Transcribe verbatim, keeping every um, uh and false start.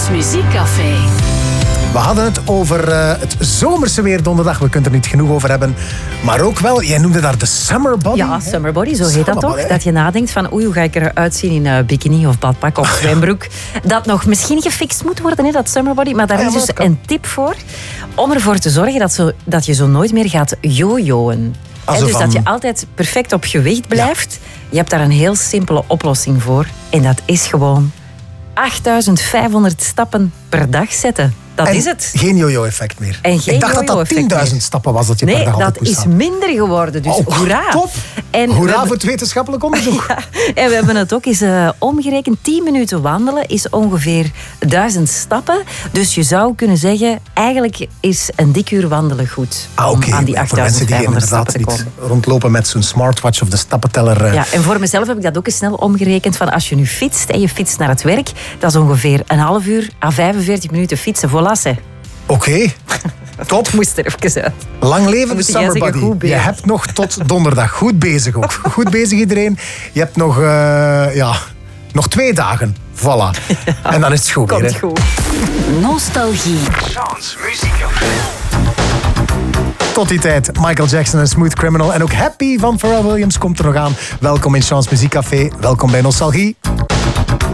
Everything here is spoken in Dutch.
Muziekcafé. We hadden het over uh, het zomerse weer donderdag. We kunnen er niet genoeg over hebben. Maar ook wel, jij noemde daar de summer body. Ja, summer body, zo heet dat toch? Body, dat je nadenkt van, oei, hoe ga ik eruit zien in uh, bikini of badpak of zwembroek. Dat nog misschien gefixt moet worden, hè, dat summer body. Maar daar ah, ja, is maar dus kan... een tip voor. Om ervoor te zorgen dat, zo, dat je zo nooit meer gaat jojoen. Also dus van... dat je altijd perfect op gewicht blijft. Ja. Je hebt daar een heel simpele oplossing voor. En dat is gewoon achtduizend vijfhonderd stappen per dag zetten. Dat en is het. Geen jojo-effect meer. En geen ik dacht dat dat tienduizend stappen was dat je nee, per dag altijd moest moest Nee, dat is minder geworden. Dus oh, hoera. Top. En hoera hebben... voor het wetenschappelijk onderzoek. Ja, en we hebben het ook eens uh, omgerekend. tien minuten wandelen is ongeveer duizend stappen. Dus je zou kunnen zeggen, eigenlijk is een dik uur wandelen goed. Ah, okay. Om aan die achtduizend vijfhonderd stappen te komen. Niet rondlopen met zo'n smartwatch of de stappenteller. Uh... Ja, en voor mezelf heb ik dat ook eens snel omgerekend. Van als je nu fietst en je fietst naar het werk, dat is ongeveer een half uur à vijfenveertig minuten fietsen. Voilà. Oké, okay. Top. Moest er even uit. Lang leven de summer body. Je hebt nog tot donderdag. Goed bezig ook. Goed bezig iedereen. Je hebt nog, uh, ja, nog twee dagen. Voilà. Ja, en dan is het goed komt weer. Goed. Nostalgie. Sean's Muziekcafé. Tot die tijd, Michael Jackson en Smooth Criminal. En ook Happy van Pharrell Williams komt er nog aan. Welkom in Sean's Muziekcafé. Welkom bij Nostalgie.